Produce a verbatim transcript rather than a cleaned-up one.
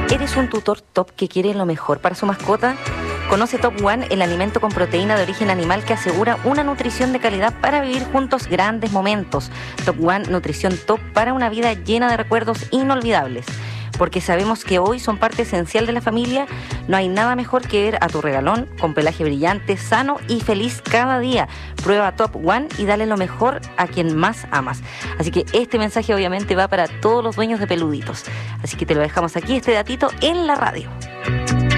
¿Eres un tutor top que quiere lo mejor para su mascota? Conoce Top One, el alimento con proteína de origen animal que asegura una nutrición de calidad para vivir juntos grandes momentos. Top One, nutrición top para una vida llena de recuerdos inolvidables. Porque sabemos que hoy son parte esencial de la familia, no hay nada mejor que ver a tu regalón con pelaje brillante, sano y feliz cada día. Prueba Top One y dale lo mejor a quien más amas. Así que este mensaje obviamente va para todos los dueños de peluditos. Así que te lo dejamos aquí, este datito, en la radio.